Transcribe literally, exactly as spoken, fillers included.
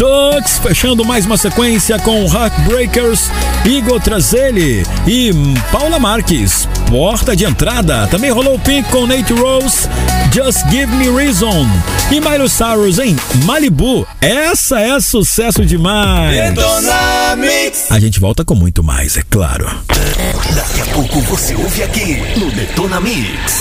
Tux, fechando mais uma sequência com Heartbreakers, Igor Trazeli e Paula Marques, Porta de Entrada. Também rolou Pink com Nate Rose, Just Give Me Reason. E Miley Cyrus em Malibu. Essa é sucesso demais. Detona Mix. A gente volta com muito mais, é claro. Daqui a pouco você ouve aqui no Detona Mix.